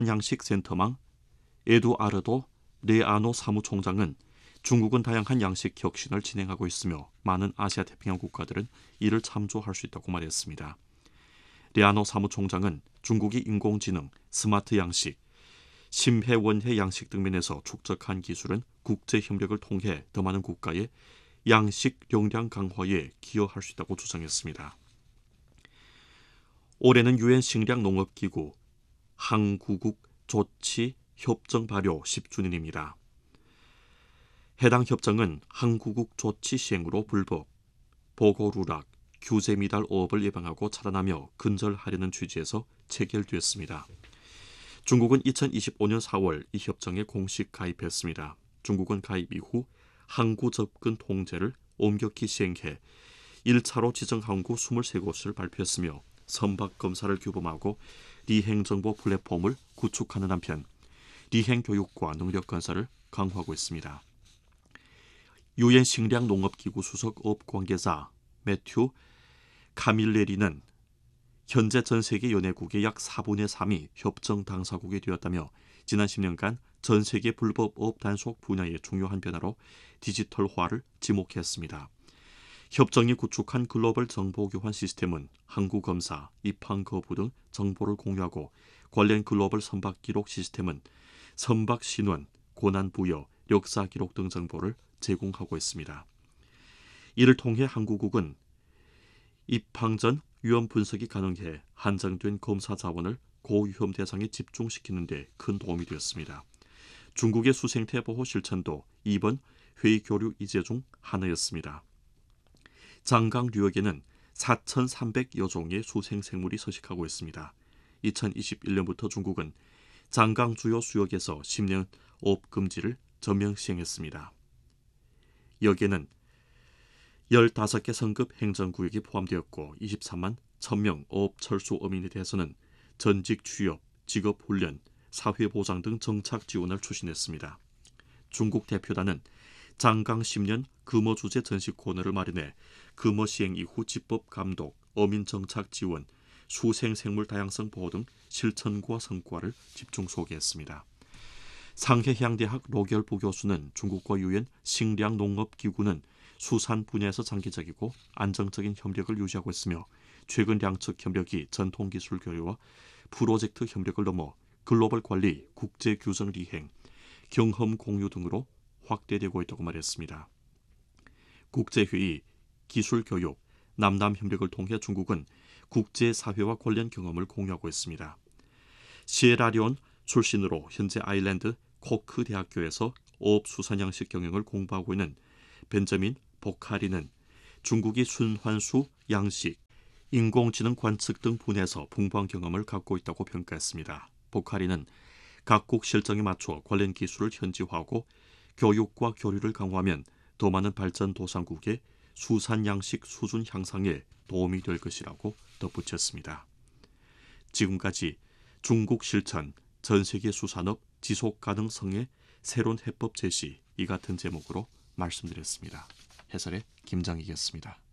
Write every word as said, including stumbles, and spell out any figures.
양식 센터망 에두아르도 레아노 사무총장은 중국은 다양한 양식 혁신을 진행하고 있으며 많은 아시아 태평양 국가들은 이를 참조할 수 있다고 말했습니다. 레아노 사무총장은 중국이 인공지능, 스마트 양식, 심해 원해 양식 등 면에서 축적한 기술은 국제 협력을 통해 더 많은 국가의 양식 역량 강화에 기여할 수 있다고 주장했습니다. 올해는 유엔 식량농업기구 항구국 조치 협정 발효 십 주년입니다. 해당 협정은 항구국 조치 시행으로 불법, 보고루락, 규제 미달 어업을 예방하고 차단하며 근절하려는 취지에서 체결되었습니다. 중국은 이천이십오 년 사월 이 협정에 공식 가입했습니다. 중국은 가입 이후 항구 접근 통제를 엄격히 시행해 일 차로 지정 항구 이십삼 곳을 발표했으며 선박 검사를 규범하고 리행 정보 플랫폼을 구축하는 한편 리행 교육과 능력 건설을 강화하고 있습니다. 유엔 식량농업기구 수석 업 관계자 매튜 카밀레리는 현재 전 세계 연회국의 약 사분의 삼이 협정 당사국이 되었다며 지난 십 년간 전 세계 불법 업 단속 분야의 중요한 변화로 디지털화를 지목했습니다. 협정이 구축한 글로벌 정보 교환 시스템은 항구 검사, 입항 거부 등 정보를 공유하고 관련 글로벌 선박 기록 시스템은 선박 신원, 고난 부여, 역사 기록 등 정보를 제공하고 있습니다. 이를 통해 항구국은 입항 전 위험 분석이 가능해 한정된 검사 자원을 고위험 대상에 집중시키는 데 큰 도움이 되었습니다. 중국의 수생태 보호 실천도 이번 회의 교류 이제 중 하나였습니다. 장강류역에는 사천삼백여 종의 수생생물이 서식하고 있습니다. 이천이십일 년부터 중국은 장강 주요 수역에서 십 년 업 금지를 전면 시행했습니다. 여기에는 열다섯 개 성급 행정구역이 포함되었고 이십삼만 천 명 어업 철수 어민에 대해서는 전직 취업, 직업훈련, 사회보장 등 정착 지원을 추진했습니다. 중국 대표단은 장강 십 년 금어 주재 전시 코너를 마련해 금어 시행 이후 집법 감독, 어민 정착 지원, 수생생물 다양성 보호 등 실천과 성과를 집중 소개했습니다. 상해해양대학 로결부 교수는 중국과 유엔 식량농업기구는 수산 분야에서 장기적이고 안정적인 협력을 유지하고 있으며 최근 양측 협력이 전통기술 교류와 프로젝트 협력을 넘어 글로벌 관리, 국제 규정 리행, 경험 공유 등으로 확대되고 있다고 말했습니다. 국제회의, 기술교육, 남남 협력을 통해 중국은 국제사회와 관련 경험을 공유하고 있습니다. 시에라리온 출신으로 현재 아일랜드 코크 대학교에서 어업수산양식 경영을 공부하고 있는 벤저민 보카리는 중국이 순환수, 양식, 인공지능 관측 등 분야에서 풍부한 경험을 갖고 있다고 평가했습니다. 보카리는 각국 실정에 맞춰 관련 기술을 현지화하고 교육과 교류를 강화하면 더 많은 발전도상국의 수산 양식 수준 향상에 도움이 될 것이라고 덧붙였습니다. 지금까지 중국 실천, 전세계 수산업 지속 가능성의 새로운 해법 제시 이 같은 제목으로 말씀드렸습니다. 해설의 김장익이었습니다.